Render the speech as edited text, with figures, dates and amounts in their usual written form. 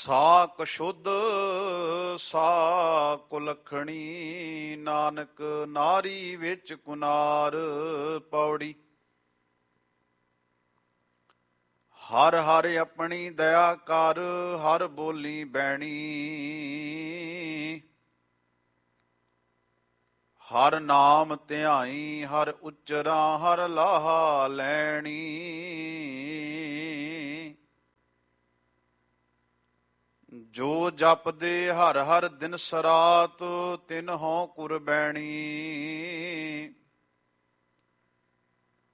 ਸਾਕ ਸ਼ੁੱਧ ਸਾ ਕੁਲਖਣੀ, ਨਾਨਕ ਨਾਰੀ ਵਿੱਚ ਕੁਨਾਰ। ਪੌੜੀ। ਹਰ ਹਰ ਆਪਣੀ ਦਇਆ ਕਰ, ਹਰ ਬੋਲੀ ਬੈਣੀ। ਹਰ ਨਾਮ ਧਿਆਈ, ਹਰ ਉਚਰਾ ਹਰ ਲਾਹਾ ਲੈਣੀ। ਜੋ ਜਪਦੇ ਹਰ ਹਰ ਦਿਨ ਸਰਾਤ, ਤਿਨ ਹੋਂ ਕੁਰਬੈਣੀ।